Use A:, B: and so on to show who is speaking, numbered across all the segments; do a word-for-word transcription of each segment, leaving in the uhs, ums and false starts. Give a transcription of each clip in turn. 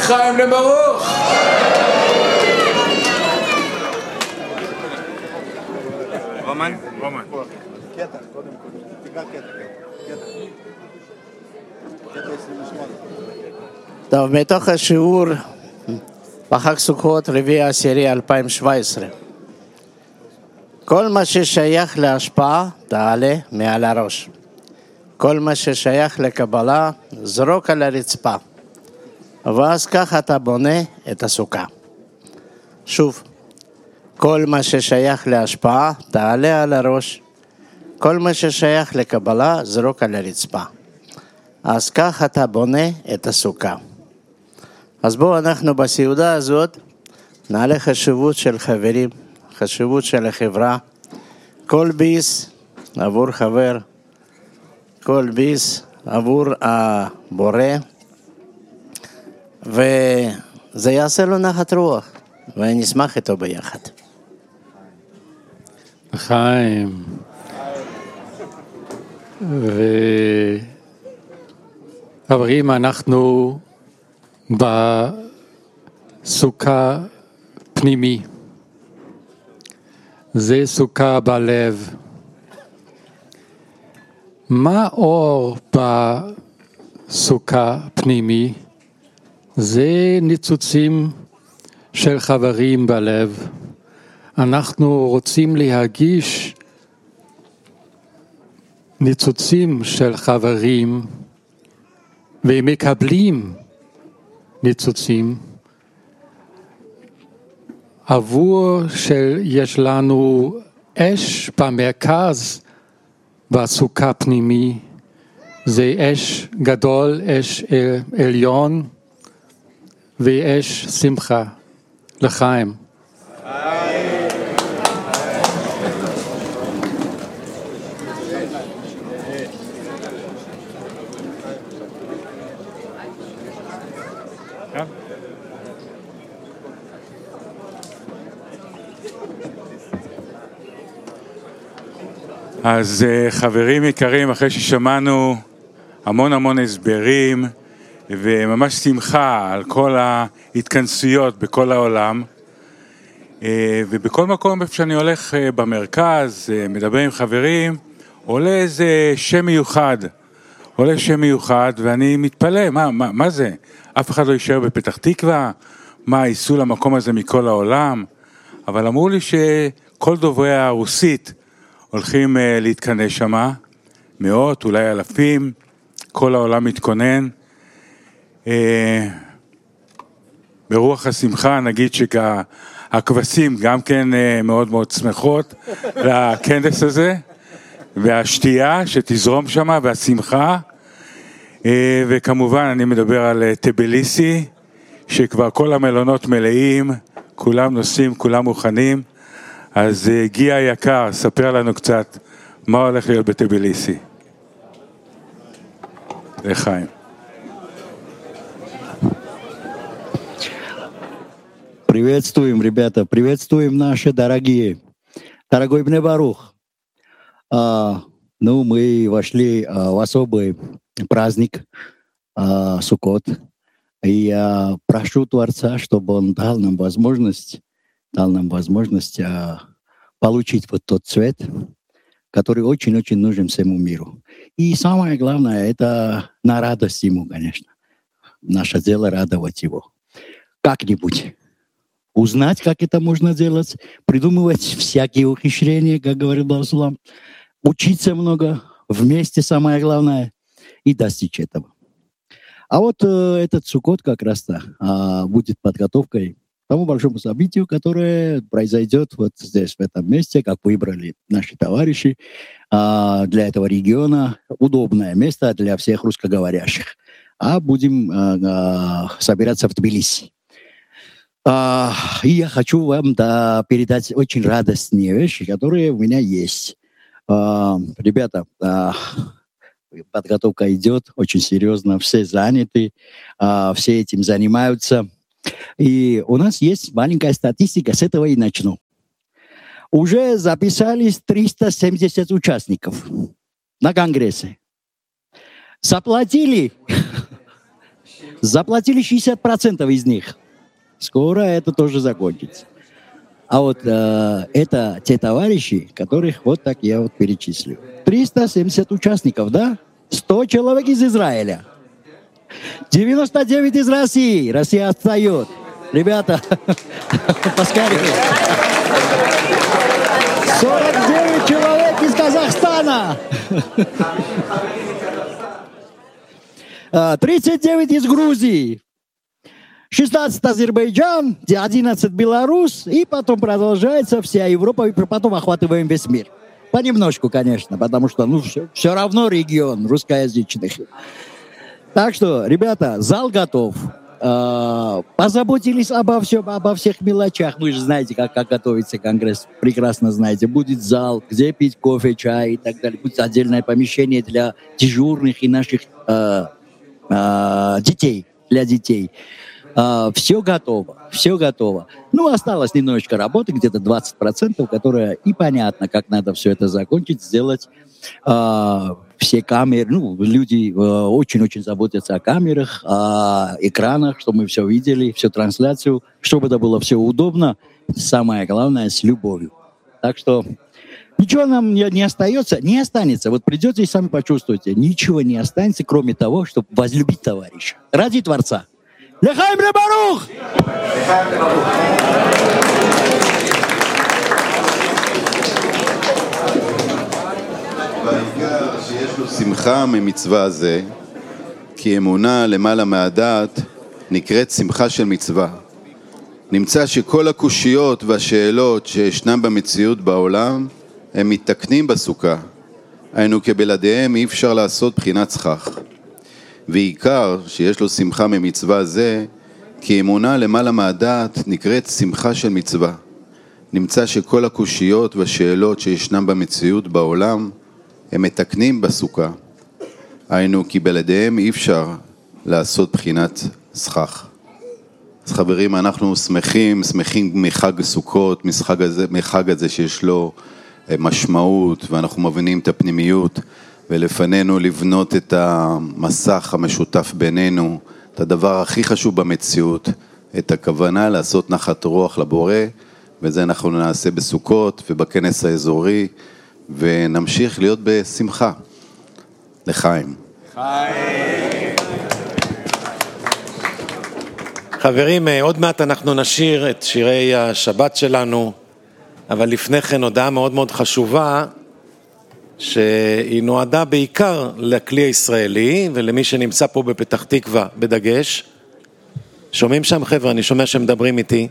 A: לחיים לברוך.
B: רומן? רומן.
C: קטע, קודם כל. תקרא קטע, קטע. קטע עשרים ושמונה.
D: טוב, מתוך השיעור בחג סוכות רביעי עשירי אלפיים שבע עשרה. כל מה ששייך להשפעה תעלה מעל הראש. כל מה ששייך לקבלה זרוק על הרצפה. ואז ככה אתה בונה את הסוכה. שוב, כל מה ששייך להשפעה תעלה על הראש. כל מה ששייך לקבלה זרוק על הרצפה. אז ככה אתה בונה את הסוכה. אז בואו אנחנו בסעודה הזאת נעלה חשיבות של חברים, חשיבות של החברה. כל ביס עבור חבר, כל ביס עבור הבורא, וזה יעשה לו נחת רוח, ונשמח איתו ביחד.
E: חיים. וחברים, אנחנו בסוכה פנימי. זה סוכה בלב. מה אור בסוכה פנימי? זה ניצוצים של חברים בלב. אנחנו רוצים להגיש ניצוצים של חברים ומקבלים ניצוצים עבור שיש לנו אש במרכז בסוכה פנימי. זה אש גדול, אש עליון ואש שמחה לחיים.
B: אז חברים יקרים, אחרי ששמענו המון המון הסברים וממש שמחה על כל ההתכנסויות בכל העולם, ובכל מקום איפה שאני הולך במרכז, מדבר עם חברים, עולה איזה שם מיוחד, עולה שם מיוחד, ואני מתפלא, מה, מה, מה זה? אף אחד לא יישאר בפתח תקווה? מה, ייסעו למקום הזה מכל העולם? אבל אמרו לי שכל דוברי הרוסית הולכים להתכנס שמה, מאות, אולי אלפים, כל העולם מתכונן. ברוח השמחה נגיד שהכבשים גם כן מאוד מאוד שמחות לכנס הזה, והשתייה שתזרום שמה, והשמחה, וכמובן אני מדבר על טביליסי, שכבר כל המלונות מלאים, כולם נוסעים, כולם מוכנים. אז גיע יקר, ספר לנו קצת מה הולך להיות בטביליסי. לחיים.
C: Приветствуем, ребята, приветствуем наши дорогие. Дорогой Бне Барух, а, ну, мы вошли а, в особый праздник а, Суккот. И я прошу Творца, чтобы он дал нам возможность, дал нам возможность а, получить вот тот цвет, который очень-очень нужен всему миру. И самое главное, это на радость ему, конечно. Наше дело радовать его. Как-нибудь узнать, как это можно делать, придумывать всякие ухищрения, как говорил Баусулам, учиться много, вместе самое главное, и достичь этого. А вот э, этот Суккот как раз-то э, будет подготовкой к тому большому событию, которое произойдет вот здесь, в этом месте, как выбрали наши товарищи э, для этого региона. Удобное место для всех русскоговорящих. А будем э, э, собираться в Тбилиси. Uh, и я хочу вам да, передать очень радостные вещи, которые у меня есть. Uh, ребята, uh, подготовка идет очень серьезно, все заняты, uh, все этим занимаются. И у нас есть маленькая статистика, с этого и начну. Уже записались триста семьдесят участников на конгрессе. Заплатили Заплатили шестьдесят процентов из них. Скоро это тоже закончится. А вот э, это те товарищи, которых вот так я вот перечислю. триста семьдесят участников, да? сто человек из Израиля. девяносто девять из России. Россия отстает. Ребята, поскорее. сорок девять человек из Казахстана. тридцать девять из Грузии. шестнадцать Азербайджан, одиннадцать Беларусь, и потом продолжается вся Европа, и потом охватываем весь мир. Понемножку, конечно, потому что ну, все, все равно регион русскоязычных. Так что, ребята, зал готов. Э, позаботились обо всем, обо всех мелочах. Вы же знаете, как, как готовится конгресс. Прекрасно знаете. Будет зал, где пить кофе, чай и так далее. Будет отдельное помещение для дежурных и наших э, э, детей, для детей. Uh, все готово, все готово. Ну, осталось немножечко работы, где-то двадцать процентов, которая и понятно, как надо все это закончить, сделать. Uh, все камеры, ну, люди uh, очень-очень заботятся о камерах, о экранах, чтобы мы все видели, всю трансляцию, чтобы это было все удобно, самое главное, с любовью. Так что ничего нам не, не остается, не останется. Вот придете и сами почувствуете, ничего не останется, кроме того, чтобы возлюбить товарища. Ради Творца. לחיים לברוך!
A: בעיקר שיש לו שמחה ממצווה זה, כי אמונה למעלה מהדעת נקראת שמחה של מצווה. נמצא שכל הקושיות והשאלות שישנם במציאות בעולם הם מתקנים בסוכה. היינו כבלעדיהם אי אפשר לעשות בחינת סכך. ועיקר שיש לו שמחה ממצווה זה, כי אמונה למעלה מהדעת נקראת שמחה של מצווה. נמצא שכל הקושיות והשאלות שישנם במציאות בעולם, הם מתקנים בסוכה. היינו כי בלעדיהם אי אפשר לעשות בחינת סכך. אז חברים, אנחנו שמחים, שמחים מחג סוכות, מחג הזה, מחג הזה שיש לו משמעות, ואנחנו מבינים את הפנימיות, ולפנינו לבנות את המסך המשותף בינינו, את הדבר הכי חשוב במציאות, את הכוונה לעשות נחת רוח לבורא, וזה אנחנו נעשה בסוכות ובכנס האזורי, ונמשיך להיות בשמחה. לחיים.
F: חברים, עוד מעט אנחנו נשיר את שירי השבת שלנו, אבל לפני כן הודעה מאוד מאוד חשובה, שהיא נועדה בעיקר לכלי הישראלי, ולמי שנמצא פה בפתח תקווה בדגש. שומעים שם חבר'ה, אני שומע שמדברים איתי.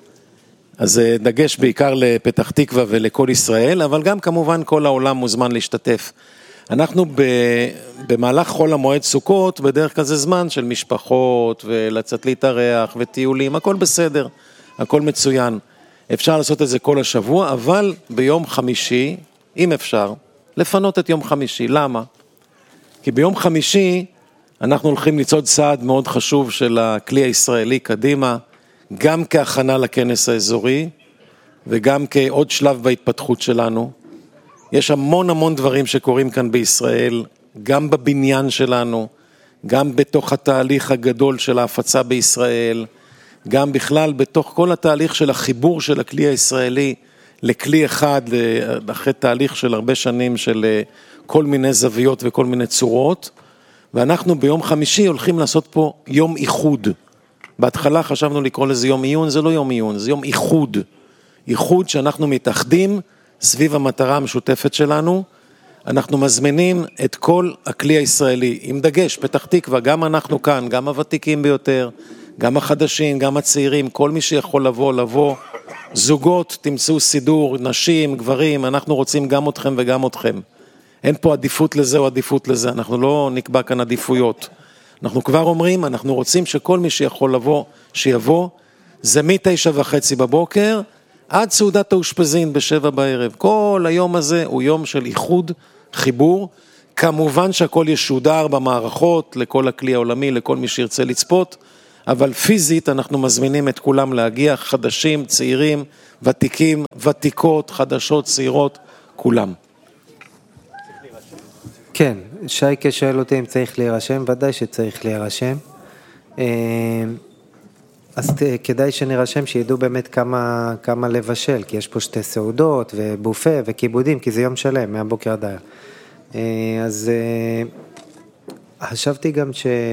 F: אז דגש בעיקר לפתח תקווה ולכל ישראל, אבל גם כמובן כל העולם מוזמן להשתתף. אנחנו במהלך חול המועד סוכות, בדרך כזה זמן של משפחות, ולצאת להתארח וטיולים, הכל בסדר, הכל מצוין. אפשר לעשות את זה כל השבוע, אבל ביום חמישי, אם אפשר, לפנות את יום חמישי. למה? כי ביום חמישי אנחנו הולכים לצעוד צעד מאוד חשוב של הכלי הישראלי קדימה, גם כהכנה לכנס האזורי, וגם כעוד שלב בהתפתחות שלנו. יש המון המון דברים שקורים כאן בישראל, גם בבניין שלנו, גם בתוך התהליך הגדול של ההפצה בישראל, גם בכלל בתוך כל התהליך של החיבור של הכלי הישראלי, לכלי אחד, אחרי תהליך של הרבה שנים של כל מיני זוויות וכל מיני צורות, ואנחנו ביום חמישי הולכים לעשות פה יום איחוד. בהתחלה חשבנו לקרוא לזה יום עיון, זה לא יום עיון, זה יום איחוד. איחוד שאנחנו מתאחדים סביב המטרה המשותפת שלנו, אנחנו מזמינים את כל הכלי הישראלי, עם דגש, פתח תקווה, גם אנחנו כאן, גם הוותיקים ביותר, גם החדשים, גם הצעירים, כל מי שיכול לבוא, לבוא, זוגות, תמצאו סידור, נשים, גברים, אנחנו רוצים גם אתכם וגם אתכם. אין פה עדיפות לזה או עדיפות לזה, אנחנו לא נקבע כאן עדיפויות. אנחנו כבר אומרים, אנחנו רוצים שכל מי שיכול לבוא, שיבוא, זה מתשע וחצי בבוקר, עד סעודת האושפזין בשבע בערב. כל היום הזה הוא יום של איחוד, חיבור, כמובן שהכל ישודר במערכות, לכל הכלי העולמי, לכל מי שירצה לצפות, אבל פיזית אנחנו מזמינים את כולם להגיע, חדשים, צעירים, ותיקים, ותיקות, חדשות, צעירות, כולם.
G: כן, שייקה שואל אותי אם צריך להירשם, ודאי שצריך להירשם. אז כדאי שנרשם שידעו באמת כמה, כמה לבשל, כי יש פה שתי סעודות ובופה וכיבודים, כי זה יום שלם, מהבוקר עד הערב. אז חשבתי גם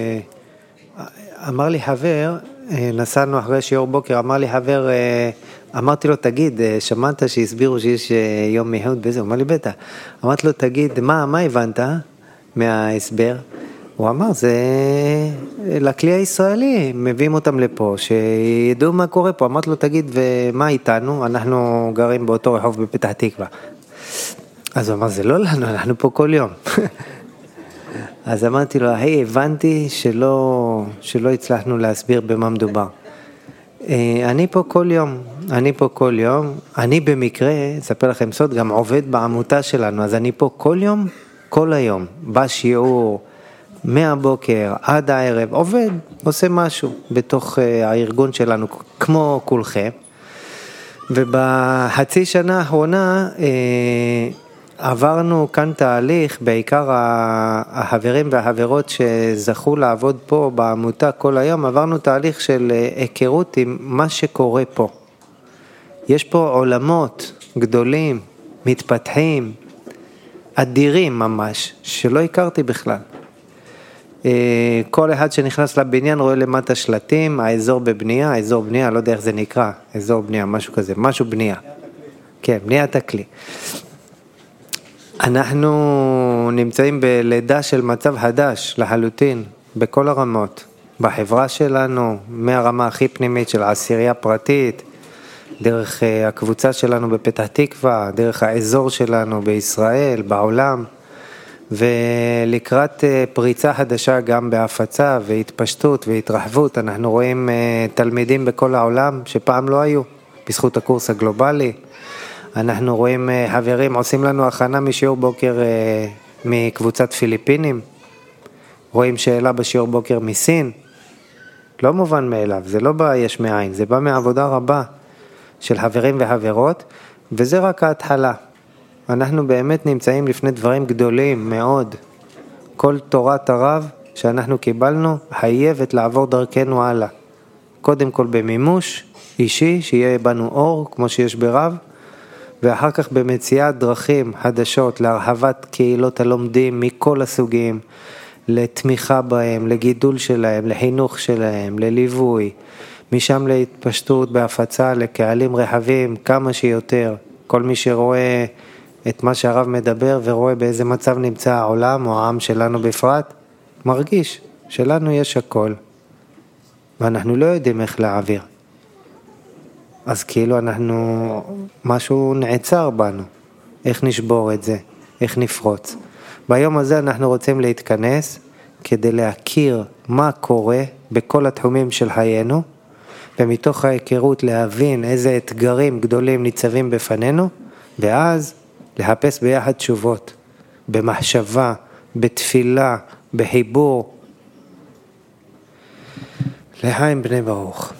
G: שאמר לי חבר, נסענו אחרי שיעור בוקר, אמר לי חבר, אמרתי לו, תגיד, שמעת שהסבירו שיש יום מיוחד בזה? הוא אמר לי, בטח. אמרתי לו, תגיד, מה, מה הבנת מההסבר? הוא אמר, זה לכלי הישראלי, מביאים אותם לפה, שידעו מה קורה פה. אמרתי לו, תגיד, ומה איתנו? אנחנו גרים באותו רחוב בפתח תקווה. אז הוא אמר, זה לא לנו, אנחנו פה כל יום. אז אמרתי לו, היי, הבנתי שלא, שלא הצלחנו להסביר במה מדובר. אני פה כל יום, אני פה כל יום, אני במקרה, אספר לכם סוד, גם עובד בעמותה שלנו, אז אני פה כל יום, כל היום, בשיעור, מהבוקר עד הערב, עובד, עושה משהו בתוך הארגון שלנו, כמו כולכם. ובחצי שנה האחרונה עברנו כאן תהליך, בעיקר החברים והחברות שזכו לעבוד פה בעמותה כל היום, עברנו תהליך של היכרות עם מה שקורה פה. יש פה עולמות גדולים, מתפתחים, אדירים ממש, שלא הכרתי בכלל. כל אחד שנכנס לבניין רואה למטה שלטים, האזור בבנייה, האזור בנייה, לא יודע איך זה נקרא, אזור בנייה, משהו כזה, משהו בנייה. כן, בניית הכלי. אנחנו נמצאים בלידה של מצב חדש לחלוטין, בכל הרמות, בחברה שלנו, מהרמה הכי פנימית של העשירייה פרטית, דרך הקבוצה שלנו בפתח תקווה, דרך האזור שלנו בישראל, בעולם, ולקראת פריצה חדשה גם בהפצה והתפשטות והתרחבות, אנחנו רואים תלמידים בכל העולם שפעם לא היו, בזכות הקורס הגלובלי. אנחנו רואים חברים, עושים לנו הכנה משיעור בוקר מקבוצת פיליפינים, רואים שאלה בשיעור בוקר מסין, לא מובן מאליו, זה לא בא יש מאין, זה בא מעבודה רבה של חברים וחברות, וזה רק ההתחלה. אנחנו באמת נמצאים לפני דברים גדולים מאוד. כל תורת הרב שאנחנו קיבלנו חייבת לעבור דרכנו הלאה. קודם כל במימוש אישי, שיהיה בנו אור כמו שיש ברב, ואחר כך במציאת דרכים חדשות להרחבת קהילות הלומדים מכל הסוגים, לתמיכה בהם, לגידול שלהם, לחינוך שלהם, לליווי, משם להתפשטות בהפצה לקהלים רחבים כמה שיותר. כל מי שרואה את מה שהרב מדבר ורואה באיזה מצב נמצא העולם או העם שלנו בפרט, מרגיש שלנו יש הכל, ואנחנו לא יודעים איך להעביר. אז כאילו אנחנו, משהו נעצר בנו, איך נשבור את זה, איך נפרוץ. ביום הזה אנחנו רוצים להתכנס כדי להכיר מה קורה בכל התחומים של חיינו, ומתוך ההיכרות להבין איזה אתגרים גדולים ניצבים בפנינו, ואז לחפש ביחד תשובות, במחשבה, בתפילה, בחיבור. לחיים בני ברוך.